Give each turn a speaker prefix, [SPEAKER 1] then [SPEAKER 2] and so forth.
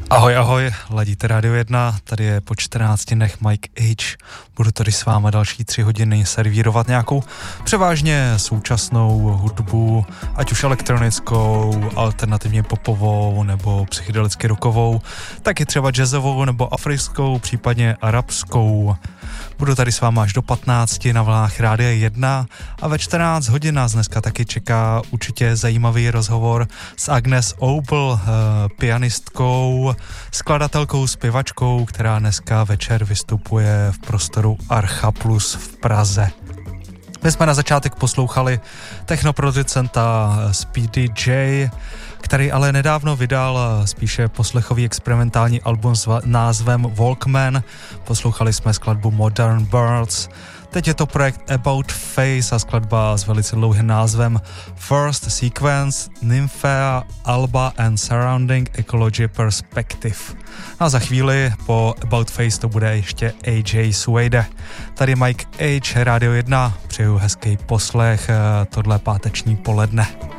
[SPEAKER 1] Ahoj, ahoj, ladíte Radio 1, tady je po 14 dnech Mike H. Budu tady s váma další 3 hodiny servírovat nějakou převážně současnou hudbu, ať už elektronickou, alternativně popovou nebo psychedelicky rockovou, tak i třeba jazzovou nebo africkou, případně arabskou. Budu tady s váma až do 15 na vlnách Rádia 1 a ve 14 hodin nás dneska taky čeká určitě zajímavý rozhovor s Agnes Obel, pianistkou, skladatelkou, zpěvačkou, která dneska večer vystupuje v prostoru Archa Plus v Praze. My jsme na začátek poslouchali technoproducenta Speedy J, který ale nedávno vydal spíše poslechový experimentální album s názvem Walkman. Poslouchali jsme skladbu Modern Birds. Teď je to projekt About Face a skladba s velice dlouhým názvem First Sequence, Nymphea, Alba and Surrounding Ecology Perspective. A za chvíli po About Face to bude ještě AJ Suede. Tady Mike H, Radio 1, přeju hezký poslech tohle páteční poledne.